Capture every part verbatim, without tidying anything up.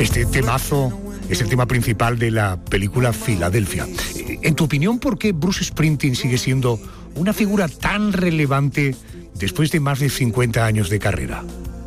Este temazo es el tema principal de la película Filadelfia. En tu opinión, ¿por qué Bruce Springsteen sigue siendo una figura tan relevante después de más de cincuenta años de carrera?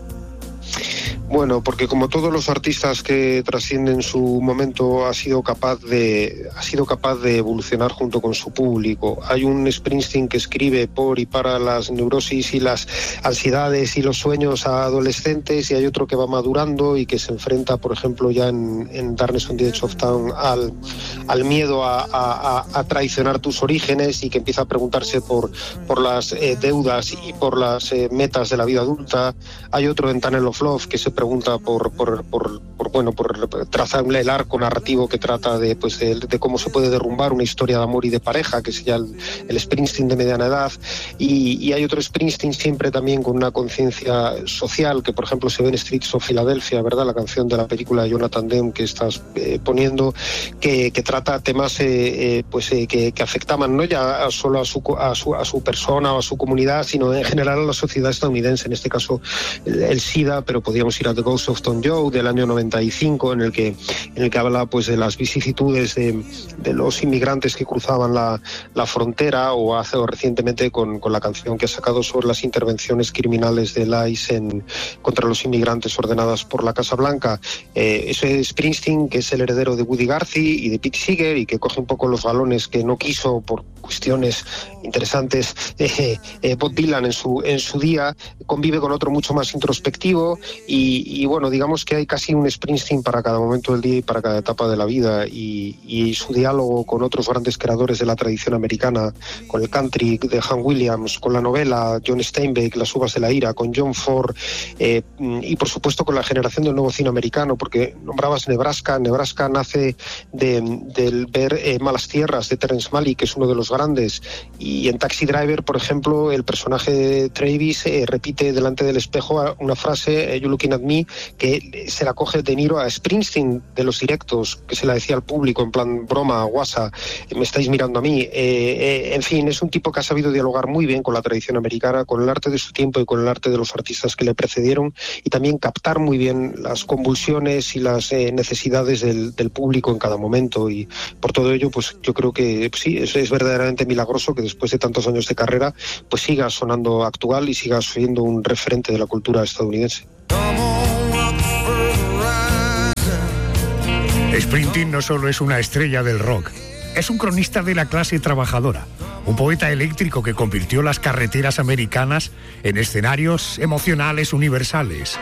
Bueno, porque como todos los artistas que trascienden su momento, ha sido capaz de ha sido capaz de evolucionar junto con su público. Hay un Springsteen que escribe por y para las neurosis y las ansiedades y los sueños a adolescentes, y hay otro que va madurando y que se enfrenta, por ejemplo, ya en, en Darkness on the Edge of Town al, al miedo a, a, a traicionar tus orígenes, y que empieza a preguntarse por, por las eh, deudas y por las eh, metas de la vida adulta. Hay otro en Tunnel of Love que se pregunta por, por, por, por bueno, por trazar el arco narrativo que trata de, pues, de, de cómo se puede derrumbar una historia de amor y de pareja, que sería el, el Springsteen de mediana edad. Y, y hay otro Springsteen siempre también con una conciencia social, que por ejemplo se ve en Streets of Philadelphia, ¿verdad? La canción de la película de Jonathan Demme que estás eh, poniendo, que, que trata temas eh, eh, pues eh, que, que afectaban no ya solo a su, a, su, a su persona o a su comunidad, sino en general a la sociedad estadounidense. En este caso el, el SIDA, pero podríamos ir a The Ghost of Tom Joad del año noventa y cinco, en el que en el que habla pues de las vicisitudes de, de los inmigrantes que cruzaban la, la frontera, o hace o recientemente con, con la canción que ha sacado sobre las intervenciones criminales del I C E en, contra los inmigrantes ordenadas por la Casa Blanca. Eh, ese Springsteen, que es el heredero de Woody Guthrie y de Pete Seeger, y que coge un poco los galones que no quiso por cuestiones interesantes eh, eh, Bob Dylan en su, en su día, convive con otro mucho más introspectivo. Y, y bueno, digamos que hay casi un Springsteen para cada momento del día y para cada etapa de la vida, y, y su diálogo con otros grandes creadores de la tradición americana, con el country de Hank Williams, con la novela John Steinbeck, Las uvas de la ira, con John Ford, eh, y por supuesto con la generación del nuevo cine americano, porque nombrabas Nebraska. Nebraska nace de, de ver eh, Malas Tierras de Terrence Malick, que es uno de los grandes, y en Taxi Driver, por ejemplo, el personaje de Travis eh, repite delante del espejo una frase, eh, "You looking at me", que se la coge De Niro a Springsteen de Los Directos, que se la decía al público en plan broma, guasa, me estáis mirando a mí. Eh, eh, en fin, es un tipo que ha sabido dialogar muy bien con la tradición americana, con el arte de su tiempo y con el arte de los artistas que le precedieron, y también captar muy bien las convulsiones y las eh, necesidades del, del público en cada momento. Y por todo ello, pues yo creo que sí, es, es verdaderamente milagroso que después de tantos años de carrera, pues siga sonando actual y siga siendo un referente de la cultura estadounidense. Springsteen no solo es una estrella del rock, es un cronista de la clase trabajadora, un poeta eléctrico que convirtió las carreteras americanas en escenarios emocionales universales.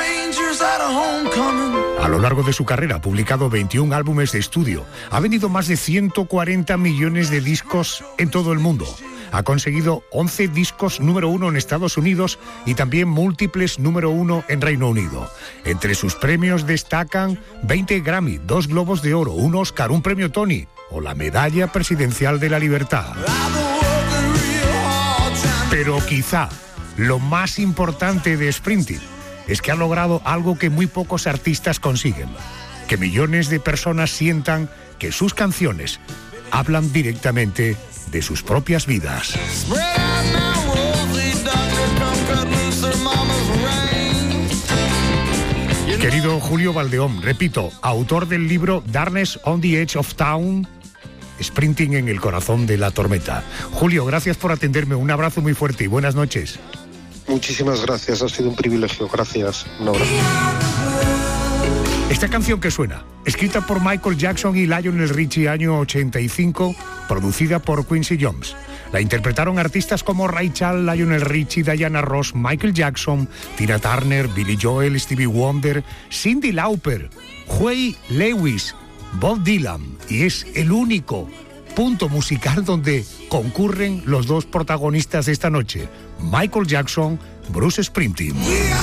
A lo largo de su carrera ha publicado veintiún álbumes de estudio, ha vendido más de ciento cuarenta millones de discos en todo el mundo. Ha conseguido once discos número uno en Estados Unidos y también múltiples número uno en Reino Unido. Entre sus premios destacan veinte Grammy, dos Globos de Oro, un Oscar, un premio Tony o la Medalla Presidencial de la Libertad. Pero quizá lo más importante de Springsteen es que ha logrado algo que muy pocos artistas consiguen: que millones de personas sientan que sus canciones hablan directamente de sus propias vidas. Querido Julio Valdeón, repito, autor del libro Darkness on the Edge of Town, Springsteen en el corazón de la tormenta. Julio, gracias por atenderme, un abrazo muy fuerte y buenas noches. Muchísimas gracias, ha sido un privilegio, gracias, un abrazo. Esta canción que suena, escrita por Michael Jackson y Lionel Richie año ochenta y cinco, producida por Quincy Jones. La interpretaron artistas como Ray Charles, Lionel Richie, Diana Ross, Michael Jackson, Tina Turner, Billy Joel, Stevie Wonder, Cyndi Lauper, Huey Lewis, Bob Dylan, y es el único punto musical donde concurren los dos protagonistas de esta noche, Michael Jackson, Bruce Springsteen.